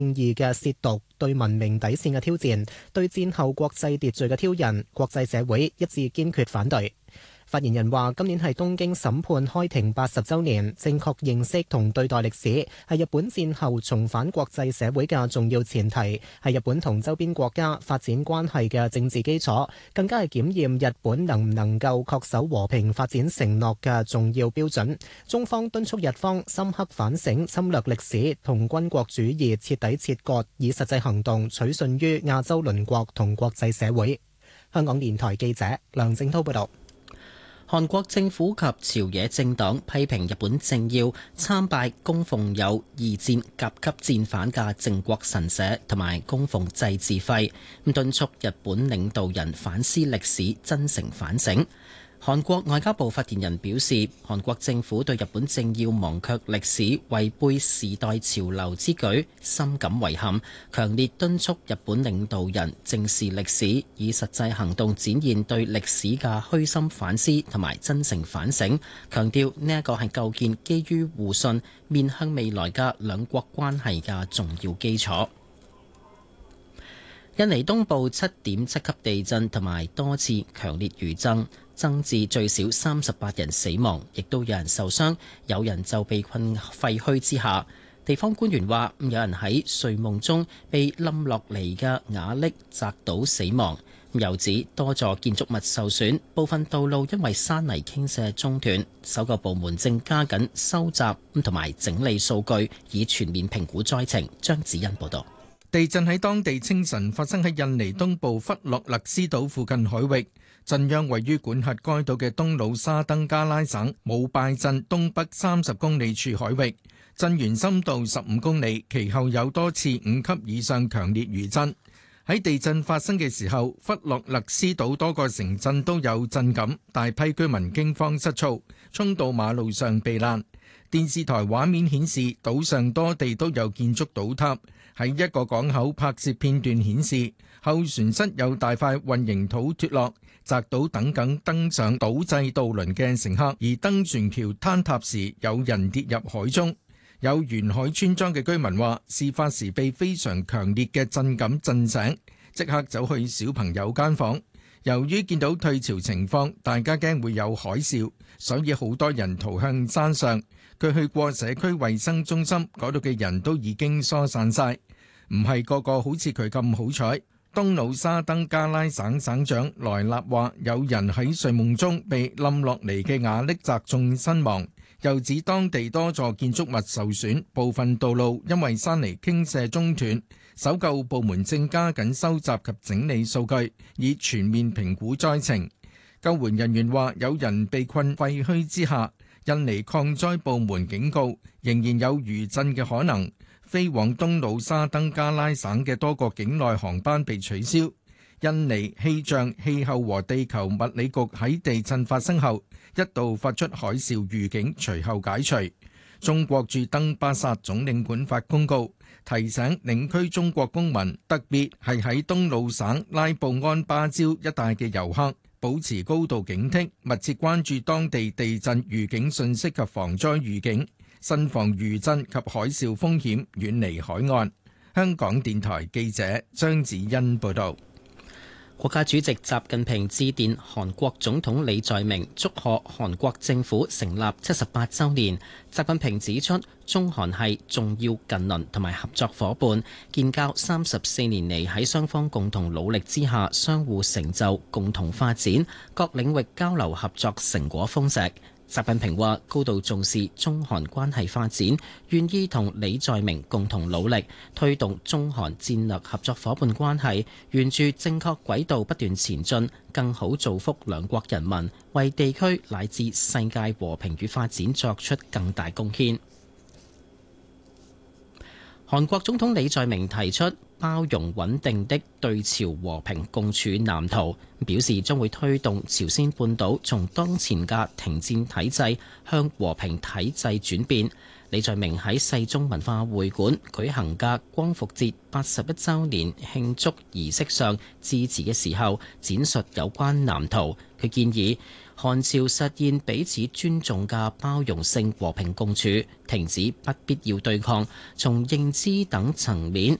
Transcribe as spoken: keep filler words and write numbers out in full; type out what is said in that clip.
義嘅褻瀆、對文明底線嘅挑戰、對戰後國際秩序嘅挑釁，國際社會一致堅決反對。發言人話：今年係東京審判開庭八十週年，正確認識同對待歷史係日本戰後重返國際社會嘅重要前提，係日本同周邊國家發展關係嘅政治基礎，更加係檢驗日本能唔能夠恪守和平發展承諾嘅重要標準。中方敦促日方深刻反省侵略歷史同軍國主義徹底切割，以實際行動取信於亞洲鄰國同國際社會。香港電台記者梁正滔報導。 韓國政府及朝野政黨批評日本政要參拜供奉有二戰甲級戰犯嘅靖國神社，同埋供奉祭祀費，咁敦促日本領導人反思歷史，真誠反省。韓國外交部發言人表示，韓國政府對日本政要忘卻歷史、違背時代潮流之舉深感遺憾，強烈敦促日本領導人正視歷史，以實際行動展現對歷史嘅虛心反思同埋真誠反省，強調呢一個係構建基於互信、面向未來嘅兩國關係嘅重要基礎。印尼東部七點七級地震同埋多次強烈餘震，增至最少三十八人死亡，亦都有人受傷，有人就被困廢墟之下。地方官員話，有人喺睡夢中被冧落嚟嘅瓦礫砸倒死亡。又指多座建築物受損，部分道路因為山泥傾瀉中斷。搜救部門正加緊收集同埋整理數據，以全面評估災情。張子欣報道。 地震喺當地清晨發生喺印尼東部弗洛勒斯島附近海域，震央位於管轄該島嘅東努沙登加拉省姆拜鎮東北三十公里處海域，震源深度十五公里，其後有多次五級以上強烈餘震。喺地震發生嘅時候，弗洛勒斯島多個城鎮都有震感，大批居民驚慌失措，衝到馬路上避難。電視台畫面顯示，島上多地都有建築倒塌。喺一個港口拍攝片段顯示，後船室有大塊混凝土脫落，砸到等緊登上島際渡輪嘅乘客，而登船橋坍塌時有人跌入海中。有沿海村莊嘅居民話，事發時被非常強烈嘅震感震醒，即刻走去小朋友間房。由於見到退潮情況，大家驚會有海嘯，所以好多人逃向山上。佢去過社區衛生中心，嗰度嘅人都已經疏散晒，唔係個個好似佢咁好彩。東努沙登加拉省省長萊納話，有人喺睡夢中被冧落嚟嘅瓦礫砸中身亡。又指當地多座建築物受損，部分道路因為山泥傾瀉中斷。搜救部門正加緊收集及整理數據，以全面評估災情。救援人員話，有人被困廢墟之下。印尼抗災部門警告，仍然有餘震嘅可能，飛往東努沙登加拉省嘅多個境內航班被取消。印尼氣象、氣候和地球物理局喺地震發生後一度發出海嘯預警，隨後解除。中國駐登巴薩總領館發公告，提醒領區中國公民，特別係喺東努省拉布安巴礁一帶嘅遊客，保持高度警惕，密切關注當地地震預警信息及防災預警，慎防餘震及海嘯風險，遠離海岸。香港電台記者張子欣報道。 國家主席習近平致電韓國總統李在明，祝賀韓國政府成立七十八週年。習近平指出，中韓係重要近鄰同埋合作夥伴，建交三十四年嚟喺雙方共同努力之下，相互成就、共同發展，各領域交流合作成果豐碩。習近平話高度重視中韓關係發展，願意同李在明共同努力，推動中韓戰略合作夥伴關係沿住正確軌道不斷前進，更好造福兩國人民，為地區乃至世界和平與發展作出更大貢獻。韓國總統李在明提出包容穩定的對朝和平共處藍圖，表示將會推動朝鮮半島從當前嘅停戰體制向和平體制轉變。李在明喺世宗文化會館舉行嘅光復節八十一週年慶祝儀式上致辭嘅時候，展述有關藍圖。佢建議韓朝實現彼此尊重嘅包容性和平共處，停止不必要對抗，從認知等層面